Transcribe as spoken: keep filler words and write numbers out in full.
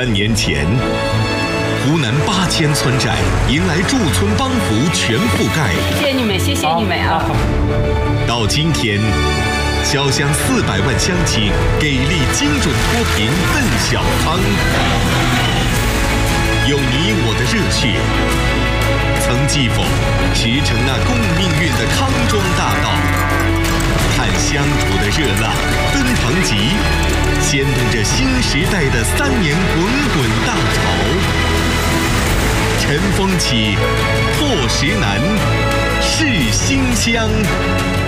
三年前，湖南八千村寨迎来驻村帮扶全覆盖。 谢谢你们，谢谢你们啊！ 到今天，小乡四百万乡亲给力精准脱贫奔小康。有你我的热血，曾记否驰骋那共命运的康庄大道？看乡土的热浪登堂吉，牵动着新时代的三年滚滚大潮。尘封起，破石难，是新乡。